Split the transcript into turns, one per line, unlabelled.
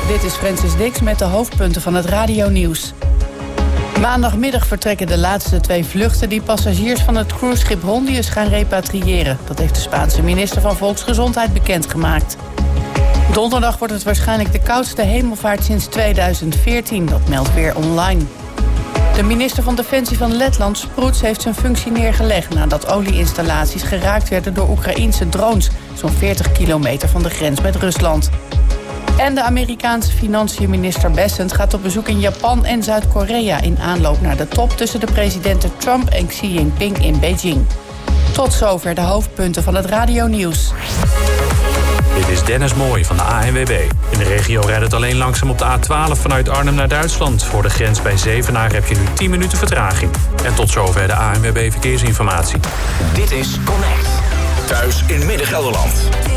Dit is Francis Dix met de hoofdpunten van het radionieuws. Maandagmiddag vertrekken de laatste 2 vluchten die passagiers van het cruiseschip Hondius gaan repatriëren. Dat heeft de Spaanse minister van Volksgezondheid bekendgemaakt. Donderdag wordt het waarschijnlijk de koudste hemelvaart sinds 2014, dat meldt Weer Online. De minister van Defensie van Letland, Sproets, heeft zijn functie neergelegd nadat olieinstallaties geraakt werden door Oekraïense drones, zo'n 40 kilometer van de grens met Rusland. En de Amerikaanse financiënminister Bessent gaat op bezoek in Japan en Zuid-Korea in aanloop naar de top tussen de presidenten Trump en Xi Jinping in Beijing. Tot zover de hoofdpunten van het radionieuws.
Dit is Dennis Mooij van de ANWB. In de regio rijdt het alleen langzaam op de A12 vanuit Arnhem naar Duitsland. Voor de grens bij Zevenaar heb je nu 10 minuten vertraging. En tot zover de ANWB Verkeersinformatie.
Dit is Connect. Thuis in Midden-Gelderland.